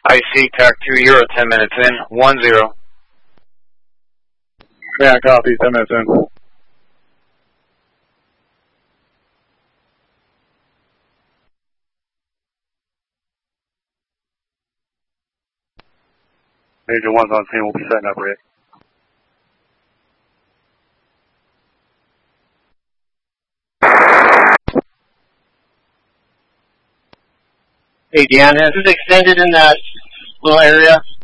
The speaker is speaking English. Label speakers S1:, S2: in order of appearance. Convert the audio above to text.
S1: IC, TAC 2 Euro, 10 minutes in, 10.
S2: Yeah, copy, 10 minutes in. Major 1's on scene, we'll be setting up, Rick.
S3: Hey, Deanna, is this extended in that little area?